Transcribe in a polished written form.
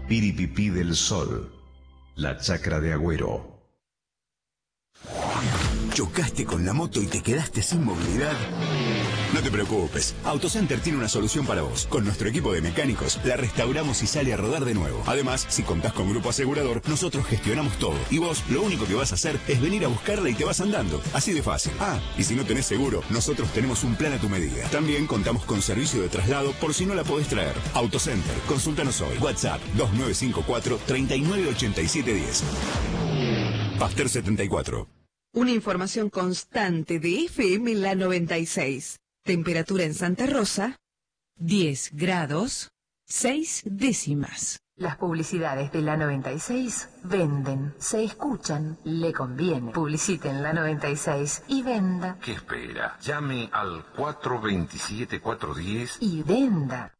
Piripipí del Sol, la chacra de Agüero. ¿Chocaste con la moto y te quedaste sin movilidad? No te preocupes, AutoCenter tiene una solución para vos. Con nuestro equipo de mecánicos la restauramos y sale a rodar de nuevo. Además, si contás con grupo asegurador, nosotros gestionamos todo. Y vos lo único que vas a hacer es venir a buscarla y te vas andando. Así de fácil. Ah, y si no tenés seguro, nosotros tenemos un plan a tu medida. También contamos con servicio de traslado por si no la podés traer. AutoCenter, consúltanos hoy. WhatsApp 2954 398710. Pasteur 74. Una información constante de FM La 96. Temperatura en Santa Rosa, 10 grados, 6 décimas. Las publicidades de La 96 venden, se escuchan, le conviene. Publicite en La 96 y venda. ¿Qué espera? Llame al 427-410 y venda.